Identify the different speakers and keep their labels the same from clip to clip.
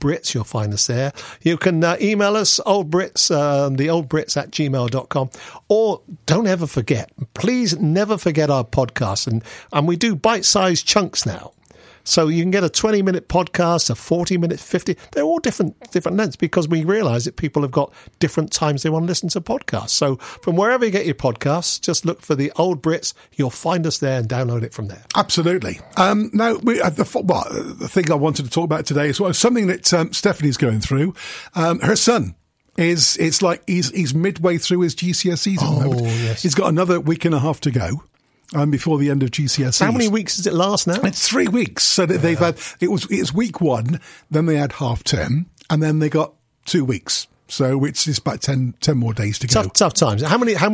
Speaker 1: Brits. You'll find us there. You can email us, oldbrits, theoldbrits@gmail.com. Or don't ever forget, please never forget our podcast. And we do bite-sized chunks now. So you can get a 20-minute podcast, a 40-minute, 50. They're all different lengths because we realise that people have got different times they want to listen to podcasts. So from wherever you get your podcasts, just look for the Old Brits. You'll find us there and download it from there.
Speaker 2: Absolutely. Now, the thing I wanted to talk about today is something that Stephanie's going through. Her son. It's like he's midway through his GCSEs at the moment.
Speaker 1: Yes.
Speaker 2: He's got another week and a half to go. Before the end of GCSEs.
Speaker 1: How many weeks does it last now?
Speaker 2: It's 3 weeks. So they've had, it's week 1, then they had half term, and then they got 2 weeks. So it's about 10 more days to go.
Speaker 1: Tough times. How many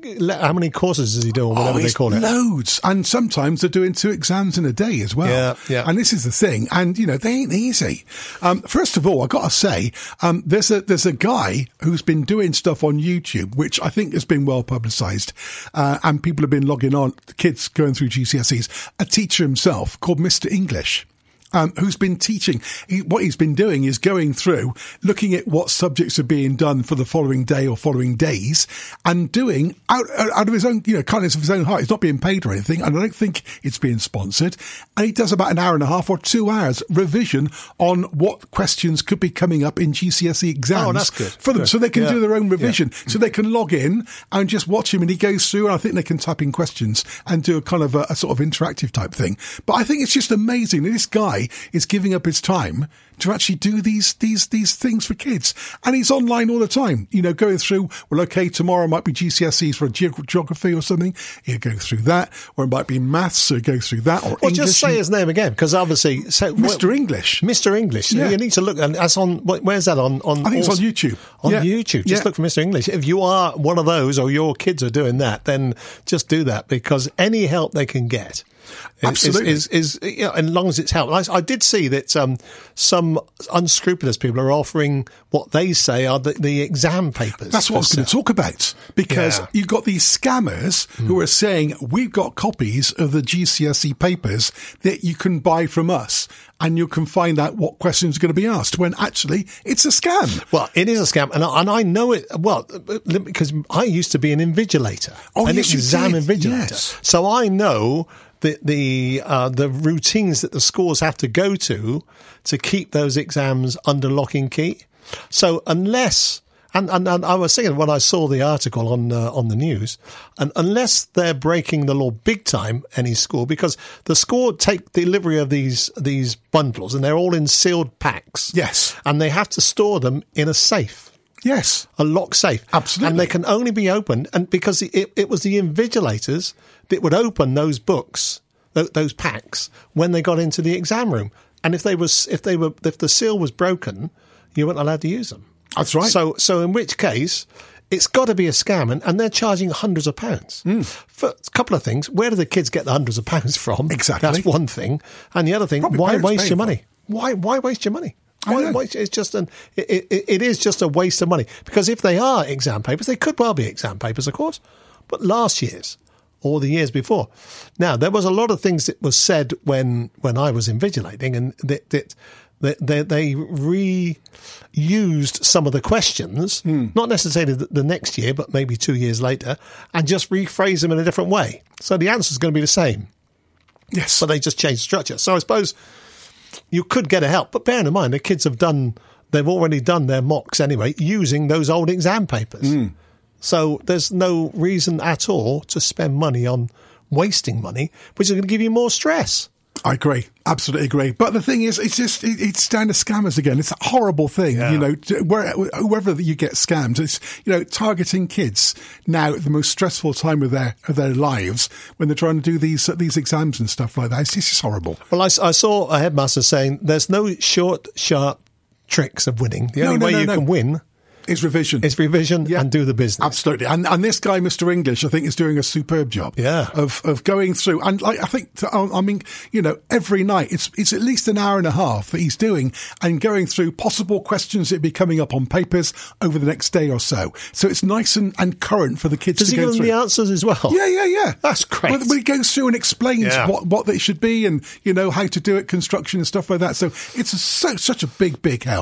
Speaker 1: courses does he do, or whatever they call it?
Speaker 2: Loads. And sometimes they're doing 2 exams in a day as well.
Speaker 1: Yeah.
Speaker 2: And this is the thing. And, they ain't easy. First of all, I got to say, there's a guy who's been doing stuff on YouTube, which I think has been well publicised. And people have been logging on, the kids going through GCSEs, a teacher himself called Mr. English. Who's been teaching. What he's been doing is going through, looking at what subjects are being done for the following day or following days, and doing out of his own, kindness of his own heart. He's not being paid or anything, and I don't think it's being sponsored. And he does about an hour and a half or 2 hours revision on what questions could be coming up in GCSE exams.
Speaker 1: Oh, that's good.
Speaker 2: For them, so they can do their own revision.
Speaker 1: Yeah.
Speaker 2: So they can log in and just watch him, and he goes through, and I think they can type in questions and do a kind of a sort of interactive type thing. But I think it's just amazing that this guy is giving up his time to actually do these things for kids. And he's online all the time, going through, well, okay, tomorrow might be GCSEs for geography or something. He'll go through that, or it might be maths, so he'll go through that, or English.
Speaker 1: Just say his name again, because obviously...
Speaker 2: Mr. English.
Speaker 1: Mr. English.
Speaker 2: Yeah.
Speaker 1: You need to look, and that's on, where's that on?
Speaker 2: I think it's on YouTube.
Speaker 1: On YouTube. Just look for Mr. English. If you are one of those, or your kids are doing that, then just do that, because any help they can get...
Speaker 2: Absolutely.
Speaker 1: Is as long as it's help. I did see that some unscrupulous people are offering what they say are the exam papers.
Speaker 2: That's what I was going to talk about, because you've got these scammers who are saying, we've got copies of the GCSE papers that you can buy from us, and you can find out what questions are going to be asked, when actually it's a scam.
Speaker 1: Well, it is a scam, and I know it well because I used to be an invigilator, an exam invigilator.
Speaker 2: Yes.
Speaker 1: So I know the routines that the schools have to go to keep those exams under lock and key. So unless, and I was thinking when I saw the article on the news, and unless they're breaking the law big time, any school, because the school take delivery of these bundles and they're all in sealed packs.
Speaker 2: Yes.
Speaker 1: And they have to store them in a safe.
Speaker 2: Yes.
Speaker 1: A lock safe.
Speaker 2: Absolutely.
Speaker 1: And they can only be opened, and because it was the invigilators that would open those books, those packs, when they got into the exam room. And if the seal was broken, you weren't allowed to use them.
Speaker 2: That's right.
Speaker 1: So in which case, it's got to be a scam, and they're charging hundreds of pounds. For a couple of things. Where do the kids get the hundreds of pounds from?
Speaker 2: Exactly.
Speaker 1: That's one thing. And the other thing,
Speaker 2: Probably
Speaker 1: why waste your
Speaker 2: painful.
Speaker 1: money? Why waste your money? It's just it is just a waste of money, because if they are exam papers, they could well be exam papers, of course, but last year's or the years before. Now, there was a lot of things that was said when I was invigilating, and they reused some of the questions, not necessarily the next year, but maybe 2 years later, and just rephrase them in a different way. So the answer is going to be the same.
Speaker 2: Yes.
Speaker 1: But they just changed structure. So I suppose you could get a help, but bearing in mind the kids they've already done their mocks anyway using those old exam papers. So there's no reason at all to spend money on wasting money, which is going to give you more stress.
Speaker 2: I agree. Absolutely agree. But the thing is, it's down to scammers again. It's a horrible thing, whoever you get scammed, it's, targeting kids now at the most stressful time of their lives when they're trying to do these exams and stuff like that. It's just horrible.
Speaker 1: Well, I saw a headmaster saying there's no short, sharp tricks of winning. The only way you can win
Speaker 2: is revision.
Speaker 1: And do the business.
Speaker 2: Absolutely. And this guy, Mr. English, I think is doing a superb job of going through. And I think, every night it's at least an hour and a half that he's doing and going through possible questions that be coming up on papers over the next day or so. So it's nice and current for the kids to go through.
Speaker 1: Does he give them the answers as well?
Speaker 2: Yeah.
Speaker 1: That's great.
Speaker 2: When he goes through and explains what they should be and, how to do it, construction and stuff like that. So it's such a big help.